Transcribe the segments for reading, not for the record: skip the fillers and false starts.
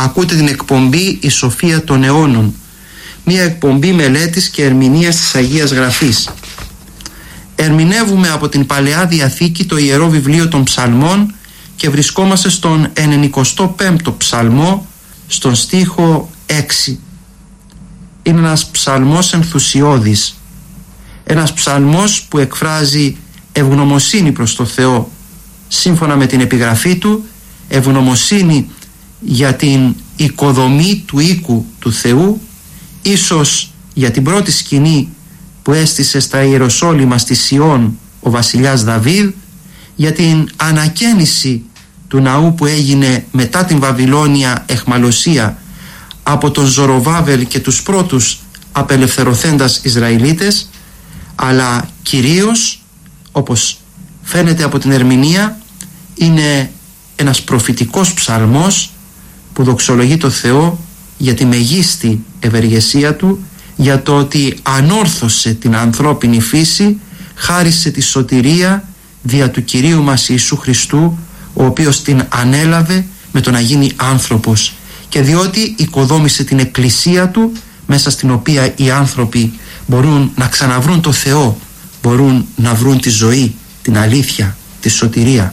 Ακούτε την εκπομπή «Η Σοφία των Αιώνων», μια εκπομπή μελέτης και ερμηνείας της Αγίας Γραφής. Ερμηνεύουμε από την Παλαιά Διαθήκη το Ιερό Βιβλίο των Ψαλμών και βρισκόμαστε στον 95ο ψαλμό, στον στίχο 6. Είναι ένας ψαλμός ενθουσιώδης, ένας ψαλμός που εκφράζει ευγνωμοσύνη προς το Θεό σύμφωνα με την επιγραφή του, ευγνωμοσύνη για την οικοδομή του οίκου του Θεού, ίσως για την πρώτη σκηνή που έστησε στα Ιεροσόλυμα στη Σιών ο βασιλιάς Δαβίδ, για την ανακαίνιση του ναού που έγινε μετά την Βαβυλώνια εχμαλωσία από τον Ζοροβάβελ και τους πρώτους απελευθερωθέντας Ισραηλίτες, αλλά κυρίως, όπως φαίνεται από την ερμηνεία, είναι ένας προφητικός ψαλμός που δοξολογεί το Θεό για τη μεγίστη ευεργεσία του, για το ότι ανόρθωσε την ανθρώπινη φύση, χάρισε τη σωτηρία δια του Κυρίου μας Ιησού Χριστού, ο οποίος την ανέλαβε με το να γίνει άνθρωπος, και διότι οικοδόμησε την εκκλησία του, μέσα στην οποία οι άνθρωποι μπορούν να ξαναβρούν το Θεό, μπορούν να βρουν τη ζωή, την αλήθεια, τη σωτηρία.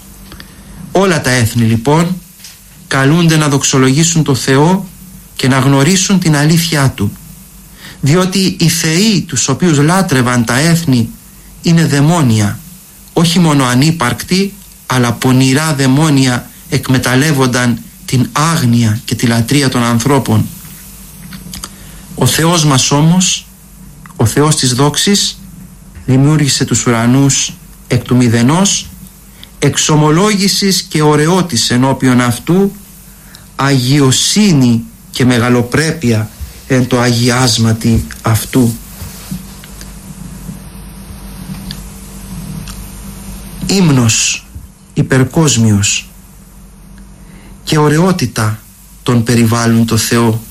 Όλα τα έθνη λοιπόν καλούνται να δοξολογήσουν το Θεό και να γνωρίσουν την αλήθειά του, διότι οι θεοί τους οποίους λάτρευαν τα έθνη είναι δαιμόνια, όχι μόνο ανύπαρκτοι, αλλά πονηρά δαιμόνια εκμεταλλεύονταν την άγνοια και τη λατρεία των ανθρώπων. Ο Θεός μας όμως, ο Θεός της δόξης, δημιούργησε τους ουρανούς εκ του μηδενός, εξομολόγησης και ωραιότης ενώπιον αυτού, αγιοσύνη και μεγαλοπρέπεια εν το αγιάσματι αυτού. Ύμνος υπερκόσμιος και ωραιότητα τον περιβάλλουν το Θεό.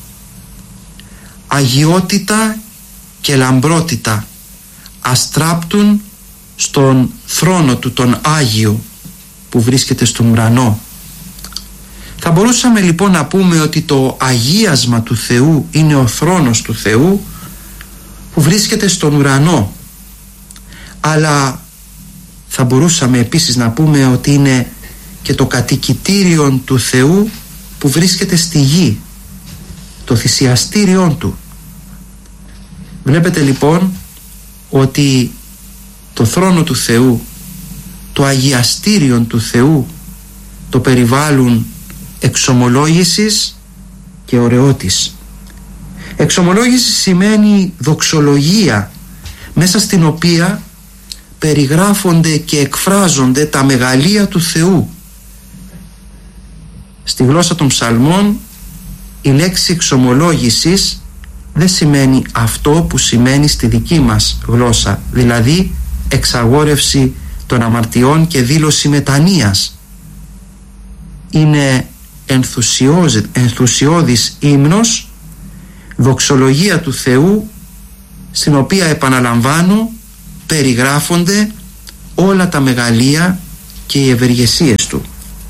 Αγιότητα και λαμπρότητα αστράπτουν στον θρόνο του τον Άγιο που βρίσκεται στον ουρανό. Θα μπορούσαμε λοιπόν να πούμε ότι το αγίασμα του Θεού είναι ο θρόνος του Θεού που βρίσκεται στον ουρανό, αλλά θα μπορούσαμε επίσης να πούμε ότι είναι και το κατοικητήριο του Θεού που βρίσκεται στη γη, το θυσιαστήριον του. Βλέπετε λοιπόν ότι το θρόνο του Θεού, το αγιαστήριον του Θεού, το περιβάλλουν εξομολόγησης και ωραιότης. Εξομολόγηση σημαίνει δοξολογία, μέσα στην οποία περιγράφονται και εκφράζονται τα μεγαλεία του Θεού. Στη γλώσσα των ψαλμών η λέξη εξομολόγησης δεν σημαίνει αυτό που σημαίνει στη δική μας γλώσσα, δηλαδή εξαγόρευση των αμαρτιών και δήλωση μετανοίας. Είναι ενθουσιώδης ύμνος, δοξολογία του Θεού, στην οποία, επαναλαμβάνω, περιγράφονται όλα τα μεγαλεία και οι ευεργεσίες του.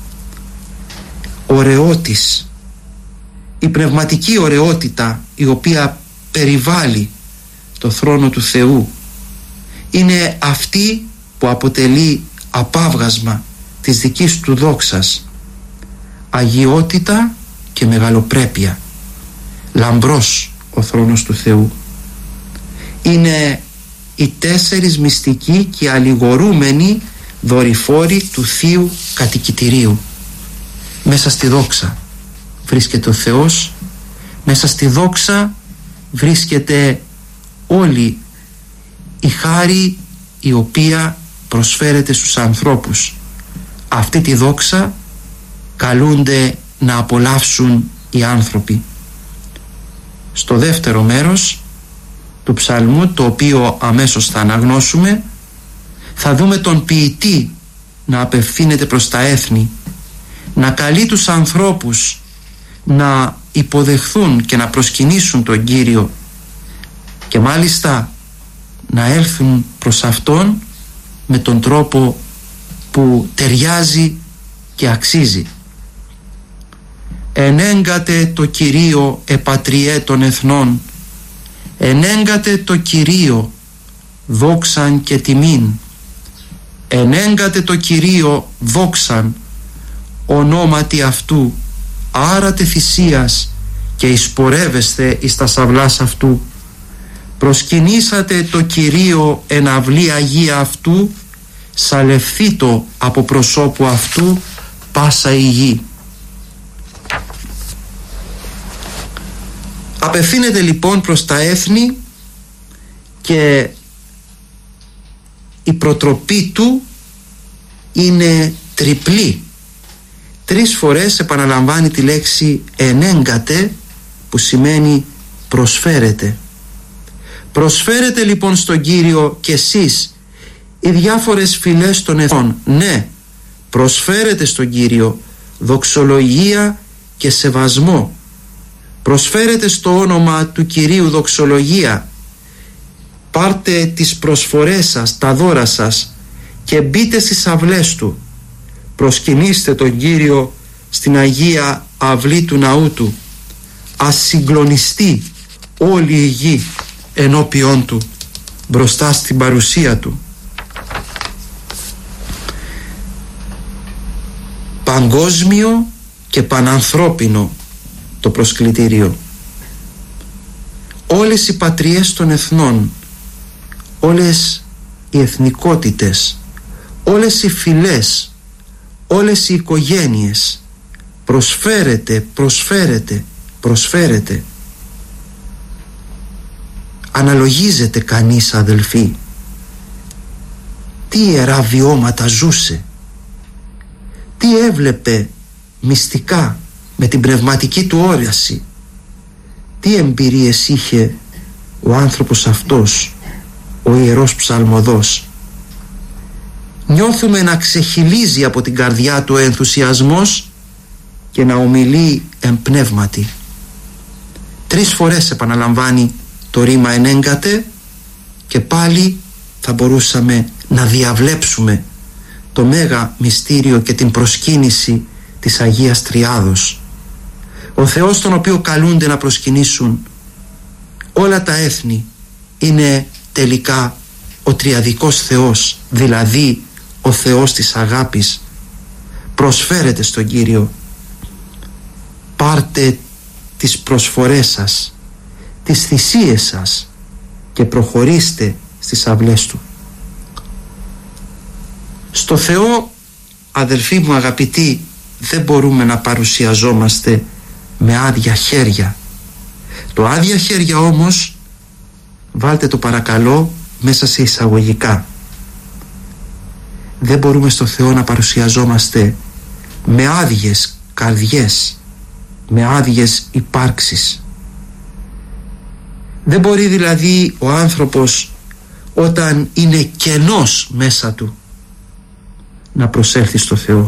Ωραιότης, η πνευματική ωραιότητα η οποία περιβάλλει το θρόνο του Θεού, είναι αυτή που αποτελεί απάβγασμα της δικής του δόξας. Αγιότητα και μεγαλοπρέπεια, λαμπρός ο θρόνος του Θεού. Είναι οι τέσσερις μυστικοί και αλληγορούμενοι δορυφόροι του Θείου κατοικητηρίου. Μέσα στη δόξα βρίσκεται ο Θεός, μέσα στη δόξα βρίσκεται όλη η χάρη η οποία προσφέρεται στους ανθρώπους. Αυτή τη δόξα καλούνται να απολαύσουν οι άνθρωποι. Στο δεύτερο μέρος του ψαλμού, το οποίο αμέσως θα αναγνώσουμε, θα δούμε τον ποιητή να απευθύνεται προς τα έθνη, να καλεί τους ανθρώπους να υποδεχθούν και να προσκυνήσουν τον Κύριο και μάλιστα να έλθουν προς Αυτόν με τον τρόπο που ταιριάζει και αξίζει. ενέγκατε το Κυρίο επατριέ των εθνών, ενέγκατε το Κυρίο δόξαν και τιμήν, ενέγκατε το Κυρίο δόξαν ονόματι αυτού, άρατε θυσίας και εισπορεύεστε εις τα σαυλάς αυτού. Προσκυνήσατε το Κυρίο εν αυλή Αγία αυτού, σαλευθήτω από προσώπου αυτού πάσα η γη. Απευθύνεται λοιπόν προς τα έθνη και η προτροπή του είναι τριπλή. 3 φορές επαναλαμβάνει τη λέξη ενέγκατε, που σημαίνει προσφέρετε. Προσφέρετε λοιπόν στον Κύριο κι εσείς οι διάφορες φυλές των εθνών. Ναι, προσφέρετε στον Κύριο δοξολογία και σεβασμό. Προσφέρετε στο όνομα του Κυρίου δοξολογία. Πάρτε τις προσφορές σας, τα δώρα σας και μπείτε στις αυλές του. Προσκυνήστε τον Κύριο στην Αγία Αυλή του ναού του. Ας συγκλονιστεί όλη η γη ενώπιόν του, μπροστά στην παρουσία του. Παγκόσμιο και πανανθρώπινο το προσκλητήριο. Όλες οι πατριές των εθνών, όλες οι εθνικότητες, όλες οι φυλές, όλες οι οικογένειες, προσφέρετε. Αναλογίζεται κανείς, αδελφοί, τι ιερά βιώματα ζούσε, τι έβλεπε μυστικά με την πνευματική του όραση, τι εμπειρίες είχε ο άνθρωπος αυτός, ο ιερός ψαλμοδός. Νιώθουμε να ξεχυλίζει από την καρδιά του ο ενθουσιασμός και να ομιλεί εμπνεύματι. 3 φορές επαναλαμβάνει το ρήμα ενέγκατε και πάλι θα μπορούσαμε να διαβλέψουμε το μέγα μυστήριο και την προσκύνηση της Αγίας Τριάδος. Ο Θεός τον οποίο καλούνται να προσκυνήσουν όλα τα έθνη είναι τελικά ο τριαδικός Θεός, δηλαδή ο Θεός της αγάπης. Προσφέρετε στον Κύριο, πάρτε τις προσφορές σας, τις θυσίες σας και προχωρήστε στις αυλές του. Στο Θεό, αδελφοί μου αγαπητοί, δεν μπορούμε να παρουσιαζόμαστε με άδεια χέρια. Το άδεια χέρια όμως, βάλτε το παρακαλώ μέσα σε εισαγωγικά. Δεν μπορούμε στο Θεό να παρουσιαζόμαστε με άδειες καρδιές, με άδειες υπάρξεις. Δεν μπορεί δηλαδή ο άνθρωπος όταν είναι κενός μέσα του να προσέλθει στο Θεό.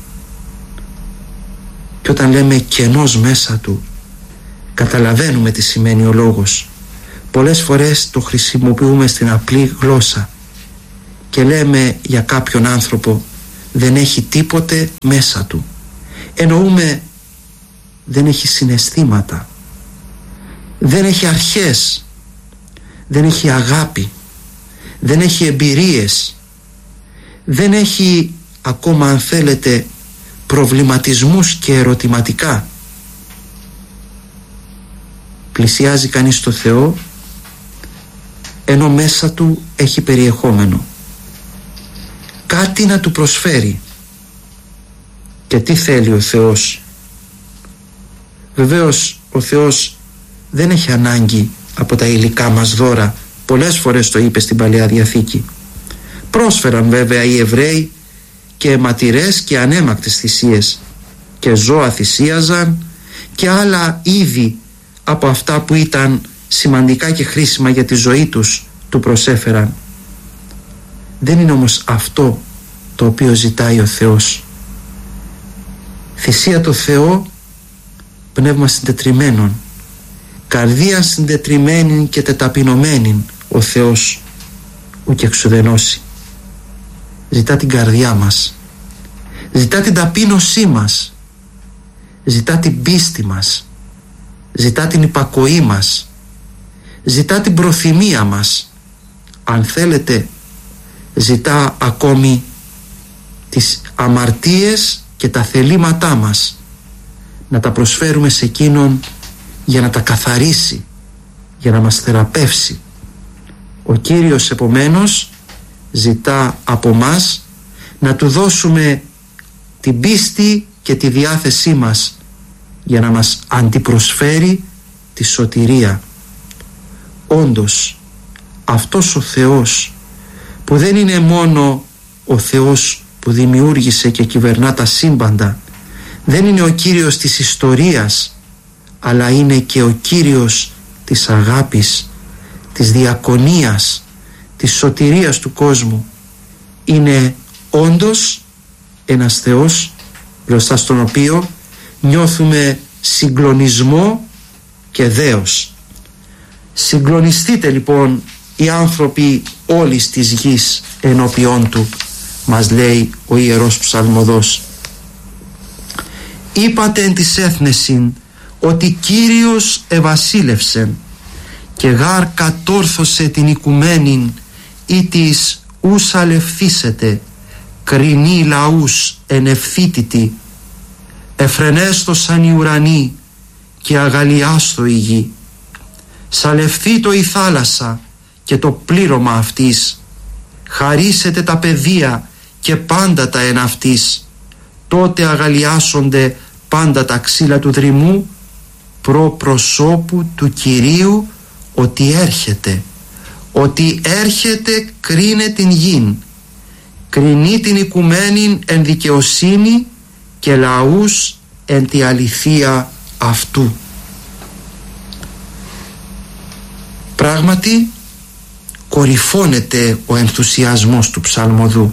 Και όταν λέμε κενός μέσα του, καταλαβαίνουμε τι σημαίνει ο λόγος. Πολλές φορές το χρησιμοποιούμε στην απλή γλώσσα και λέμε για κάποιον άνθρωπο δεν έχει τίποτε μέσα του. Εννοούμε δεν έχει συναισθήματα, δεν έχει αρχές, δεν έχει αγάπη, δεν έχει εμπειρίες, δεν έχει ακόμα, αν θέλετε, προβληματισμούς και ερωτηματικά. Πλησιάζει κανείς το Θεό ενώ μέσα του έχει περιεχόμενο, κάτι να του προσφέρει. Και τι θέλει ο Θεός? Βεβαίως ο Θεός δεν έχει ανάγκη από τα υλικά μας δώρα. Πολλές φορές το είπε στην Παλαιά Διαθήκη. Πρόσφεραν βέβαια οι Εβραίοι και αιματηρές και ανέμακτες θυσίες και ζώα θυσίαζαν και άλλα είδη από αυτά που ήταν σημαντικά και χρήσιμα για τη ζωή τους του προσέφεραν. Δεν είναι όμως αυτό το οποίο ζητάει ο Θεός. Θυσία το Θεό, πνεύμα συντετριμμένον, καρδία συντετριμμένη και τεταπεινωμένη ο Θεός ουκ εξουδενώσει. Ζητά την καρδιά μας, ζητά την ταπείνωσή μας, ζητά την πίστη μας, ζητά την υπακοή μας, ζητά την προθυμία μας. Αν θέλετε, ζητά ακόμη τις αμαρτίες και τα θελήματά μας, να τα προσφέρουμε σε Εκείνον για να τα καθαρίσει, για να μας θεραπεύσει. Ο Κύριος επομένως ζητά από μας να Του δώσουμε την πίστη και τη διάθεσή μας για να μας αντιπροσφέρει τη σωτηρία. Όντως, αυτός ο Θεός που δεν είναι μόνο ο Θεός που δημιούργησε και κυβερνά τα σύμπαντα, δεν είναι ο Κύριος της ιστορίας, αλλά είναι και ο Κύριος της αγάπης, της διακονίας, της σωτηρίας του κόσμου. Είναι όντως ένας Θεός μπροστά στον οποίο νιώθουμε συγκλονισμό και δέος. Συγκλονιστείτε λοιπόν οι άνθρωποι όλης της γης ενώπιόν Του, μας λέει ο Ιερός Ψαλμοδός. Είπατε εν της έθνεσιν ότι Κύριος ευασίλευσεν και γάρ κατόρθωσε την οικουμένην ή της ους αλευθύσετε κρινή λαούς εν ευθύτητη, εφρενέστοσαν οι ουρανοί και αγαλιάστο η γη. Σαλευθήτω η θάλασσα και το πλήρωμα αυτής, χαρίσετε τα πεδία και πάντα τα εν αυτής, τότε αγαλιάσονται πάντα τα ξύλα του δρυμού προ προσώπου του Κυρίου, ότι έρχεται κρίνε την γην, κρινεί την οικουμένην εν δικαιοσύνη και λαούς εν τη αληθεία αυτού. Πράγματι κορυφώνεται ο ενθουσιασμός του ψαλμοδού.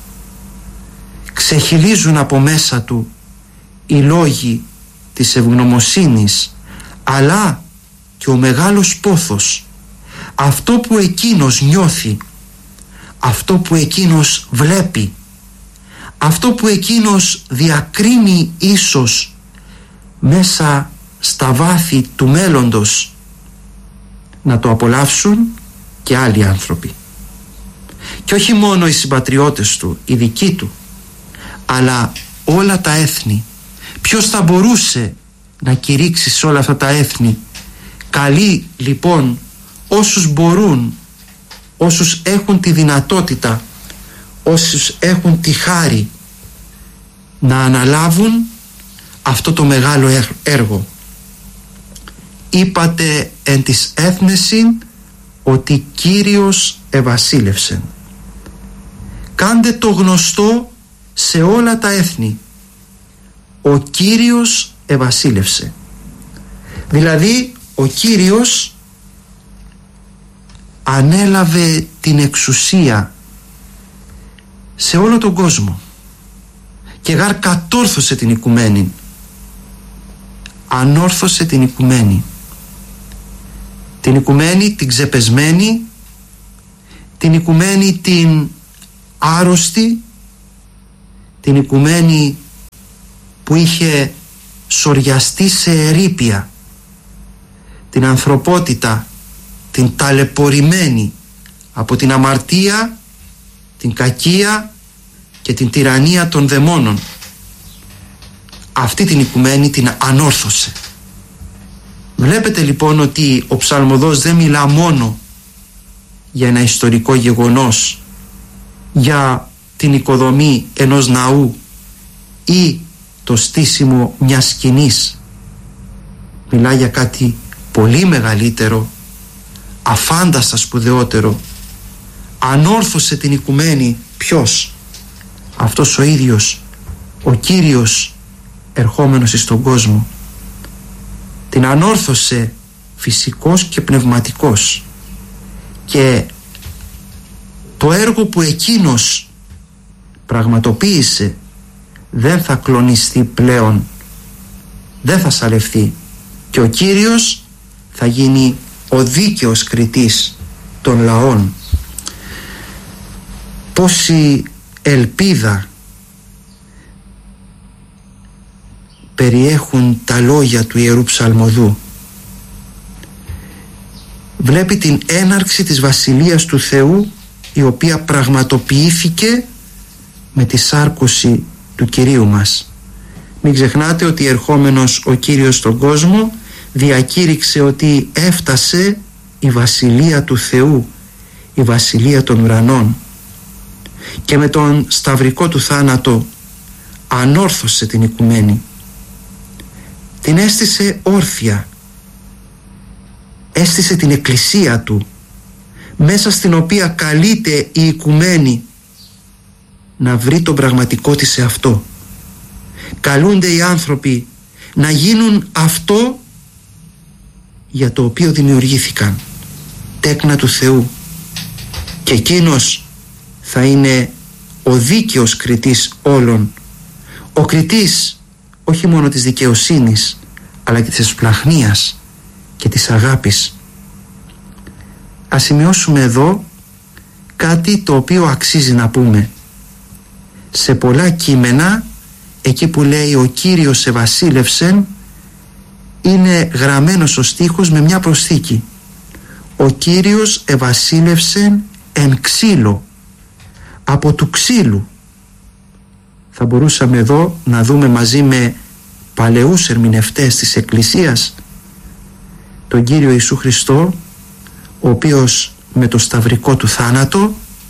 Ξεχυλίζουν από μέσα του οι λόγοι της ευγνωμοσύνης, αλλά και ο μεγάλος πόθος, αυτό που εκείνος νιώθει, αυτό που εκείνος βλέπει, αυτό που εκείνος διακρίνει ίσως μέσα στα βάθη του μέλλοντος, να το απολαύσουν και άλλοι άνθρωποι. Και όχι μόνο οι συμπατριώτες του, οι δικοί του, αλλά όλα τα έθνη. Ποιος θα μπορούσε να κηρύξει σε όλα αυτά τα έθνη? Καλεί λοιπόν όσους μπορούν, όσους έχουν τη δυνατότητα, όσους έχουν τη χάρη να αναλάβουν αυτό το μεγάλο έργο. Είπατε εν της έθνεσιν ότι Κύριος ευασίλευσεν. Κάντε το γνωστό σε όλα τα έθνη. Ο Κύριος ευασίλευσε. Δηλαδή ο Κύριος ανέλαβε την εξουσία σε όλο τον κόσμο και γάρ κατόρθωσε την οικουμένη, ανόρθωσε την οικουμένη, την ξεπεσμένη, την οικουμένη την άρρωστη, την οικουμένη που είχε σοριαστεί σε ερείπια, την ανθρωπότητα την ταλαιπωρημένη από την αμαρτία, την κακία και την τυραννία των δαιμόνων. Αυτή την οικουμένη την ανόρθωσε. Βλέπετε λοιπόν ότι ο ψαλμοδός δεν μιλά μόνο για ένα ιστορικό γεγονός, για την οικοδομή ενός ναού ή το στήσιμο μιας σκηνής. Μιλά για κάτι πολύ μεγαλύτερο, αφάνταστα σπουδαιότερο. Ανόρθωσε την οικουμένη ποιος? Αυτός ο ίδιος ο Κύριος ερχόμενος εις τον κόσμο. Την ανόρθωσε φυσικός και πνευματικός, και το έργο που εκείνος πραγματοποίησε δεν θα κλονιστεί πλέον, δεν θα σαλευθεί, και ο Κύριος θα γίνει ο δίκαιος κριτής των λαών. Πόση ελπίδα, περιέχουν τα λόγια του Ιερού Ψαλμοδού. Βλέπει την έναρξη της Βασιλείας του Θεού, η οποία πραγματοποιήθηκε με τη σάρκωση του Κυρίου μας. Μην ξεχνάτε ότι ερχόμενος ο Κύριος στον κόσμο διακήρυξε ότι έφτασε η Βασιλεία του Θεού, η Βασιλεία των ουρανών, και με τον σταυρικό του θάνατο ανόρθωσε την οικουμένη, την έστησε όρθια, έστησε την εκκλησία του, μέσα στην οποία καλείται η οικουμένη να βρει τον πραγματικό της εαυτό. Καλούνται οι άνθρωποι να γίνουν αυτό για το οποίο δημιουργήθηκαν, τέκνα του Θεού, και εκείνος θα είναι ο δίκαιος κριτής όλων, ο κριτής όχι μόνο της δικαιοσύνης αλλά και της εσπλαχνίας και της αγάπης. Ας σημειώσουμε εδώ κάτι το οποίο αξίζει να πούμε. Σε πολλά κείμενα, εκεί που λέει «Ο Κύριος εβασίλευσεν», είναι γραμμένος ο στίχος με μια προσθήκη. «Ο Κύριος εβασίλευσεν εν ξύλο», από του ξύλου. Θα μπορούσαμε εδώ να δούμε μαζί με παλαιούς ερμηνευτές της Εκκλησίας τον Κύριο Ιησού Χριστό, ο οποίος με το σταυρικό του θάνατο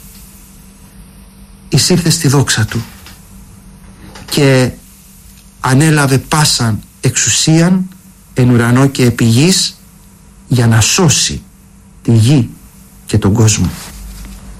εισήλθε στη δόξα του και ανέλαβε πάσαν εξουσίαν εν ουρανό και επί γης για να σώσει τη γη και τον κόσμο.